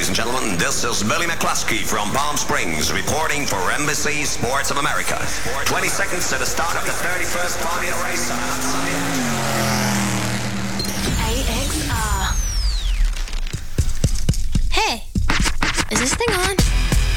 and gentlemen. This is Billy McCluskey from Palm Springs reporting for NBC Sports of America. 20 seconds to the start of the 31st Formula race. AXR. Hey, is this thing